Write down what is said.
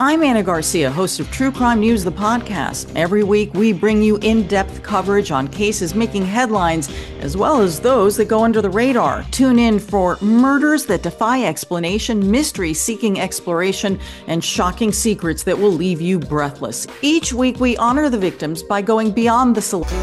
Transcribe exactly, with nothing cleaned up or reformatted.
I'm Anna Garcia, host of True Crime News, the podcast. Every week, we bring you in-depth coverage on cases making headlines, as well as those that go under the radar. Tune in for murders that defy explanation, mysteries seeking exploration, and shocking secrets that will leave you breathless. Each week, we honor the victims by going beyond the celebrity.